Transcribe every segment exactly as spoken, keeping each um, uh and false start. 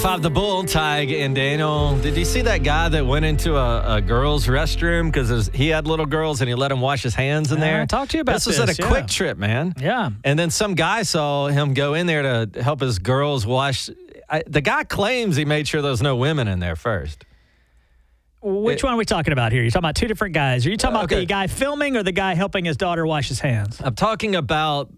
Five the Bull, Tig and Daniel. Did you see that guy that went into a, a girl's restroom because he had little girls and he let them wash his hands in there? I talked to you about this. This was at a yeah. Quick Trip, man. Yeah. And then some guy saw him go in there to help his girls wash. I, the guy claims he made sure there was no women in there first. Which It- one are we talking about here? You're talking about two different guys. Are you talking Uh, about okay. the guy filming or the guy helping his daughter wash his hands? I'm talking about,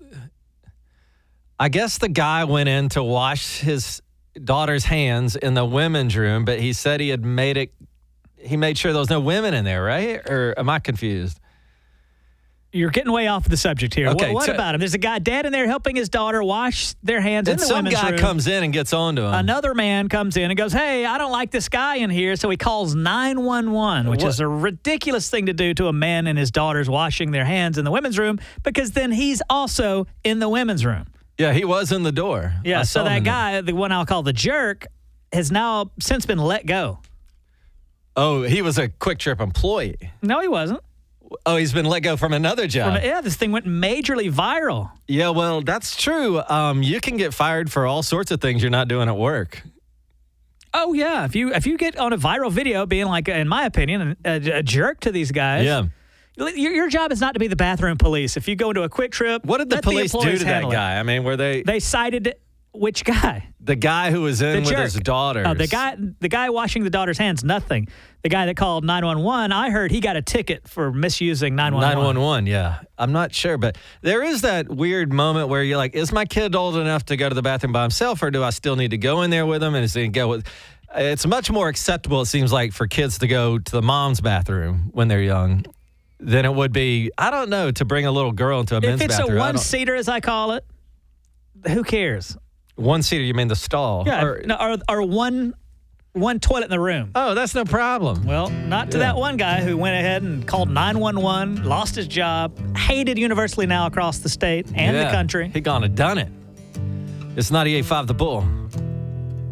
I guess the guy went in to wash his daughter's hands in the women's room, but he said he had made it, he made sure there was no women in there, right? Or am I confused? You're getting way off the subject here. Okay, what what so- about him? There's a guy, dad in there helping his daughter wash their hands Then in the some women's guy room. comes in and gets on to him. Another man comes in and goes, hey, I don't like this guy in here. So he calls nine one one, which What? is a ridiculous thing to do to a man and his daughters washing their hands in the women's room, because then he's also in the women's room. Yeah, he was in the door. Yeah, I so saw him that in there. guy, the one I'll call the jerk, has now since been let go. Oh, he was a Quick Trip employee. No, he wasn't. Oh, he's been let go from another job. From- yeah, this thing went majorly viral. Yeah, well, that's true. Um, you can get fired for all sorts of things you're not doing at work. Oh yeah, if you if you get on a viral video being like, in my opinion, a, a jerk to these guys. Yeah. Your, your job is not to be the bathroom police. If you go into a Quick Trip, What did the let police do employees to that handle it. guy? I mean, were they, They cited which guy? the guy who was in The with jerk. his daughters? Oh, the guy, the guy washing the daughter's hands, nothing. The guy that called nine one one, I heard he got a ticket for misusing nine one one. nine one one, yeah. I'm not sure, but there is that weird moment where you're like, is my kid old enough to go to the bathroom by himself, or do I still need to go in there with him? And is he go with? It's much more acceptable, it seems like, for kids to go to the mom's bathroom when they're young than it would be, I don't know, to bring a little girl into a men's If it's bathroom. a I don't- one-seater, as I call it, who cares? One-seater, you mean the stall? Yeah, Or- no, or, or one one toilet in the room. oh, that's no problem. Well, not to Yeah. that one guy who went ahead and called nine one one, lost his job, hated universally now across the state and Yeah, the country. He gone and done it. It's ninety-eight point five The Bull.